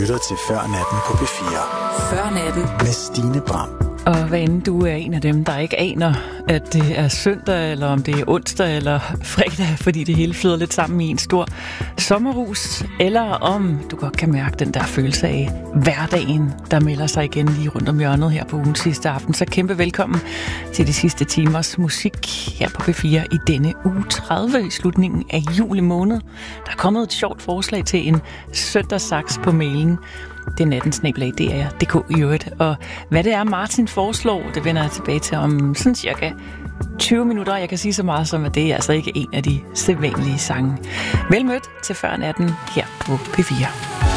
lytter til Før Natten på P4. Før Natten med Stine Bram. Og hvad end du er en af dem, der ikke aner, at det er søndag, eller om det er onsdag eller fredag, fordi det hele flyder lidt sammen i en stor sommerhus, eller om du godt kan mærke den der følelse af hverdagen, der melder sig igen lige rundt om hjørnet her på ugens sidste aften. Så kæmpe velkommen til de sidste timers musik her på P4 i denne uge 30 i slutningen af juli måned. Der er kommet et sjovt forslag til en søndagssaks på mailen. Det er nattensnablag.dr.dk i øvrigt. Og hvad det er, Martin foreslår, det vender jeg tilbage til om sådan cirka 20 minutter. Jeg kan sige så meget som, at det er altså ikke en af de sædvanlige sange. Velmødt til Før Natten her på P4.